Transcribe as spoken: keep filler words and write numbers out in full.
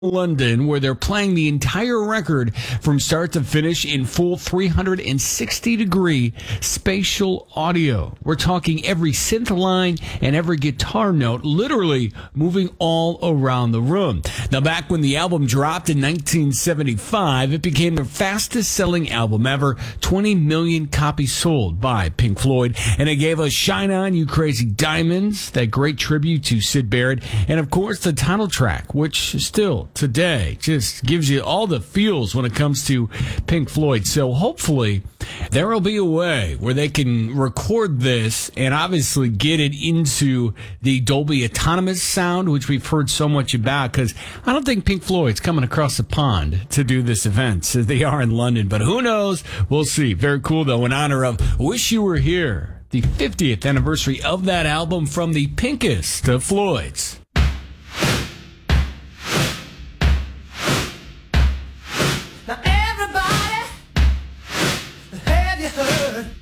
London, where they're playing the entire record from start to finish in full three hundred sixty degree spatial audio. We're talking every synth line and every guitar note literally moving all around the room. Now, back when the album dropped in nineteen seventy-five, it became the fastest selling album ever, twenty million copies sold by Pink Floyd, and it gave us Shine On, You Crazy Diamonds, that great tribute to Syd Barrett, and of course the title track, which still today just gives you all the feels when it comes to Pink Floyd. So hopefully there will be a way where they can record this and obviously get it into the Dolby Autonomous sound, which we've heard so much about, because I don't think Pink Floyd's coming across the pond to do this event as they are in London, but who knows? We'll see. Very cool, though, in honor of Wish You Were Here, the fiftieth anniversary of that album from the pinkest of Floyds. Now everybody, have you heard?